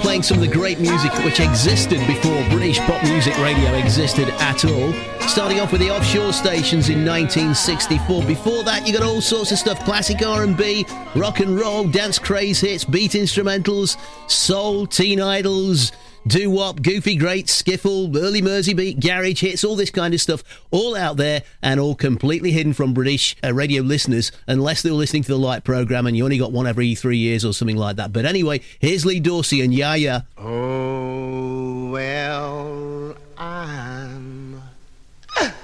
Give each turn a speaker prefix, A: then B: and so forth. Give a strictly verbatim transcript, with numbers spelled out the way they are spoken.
A: playing some of the great music which existed before British pop music radio existed at all. Starting off with the offshore stations in nineteen sixty-four. Before that, you got all sorts of stuff. Classic R and B, rock and roll, dance craze hits, beat instrumentals, soul, teen idols, doo-wop, goofy great, skiffle, early Mersey beat, garage hits, all this kind of stuff, all out there and all completely hidden from British uh, radio listeners unless they were listening to the Light programme and you only got one every three years or something like that. But anyway, here's Lee Dorsey and Ya Ya.
B: Oh.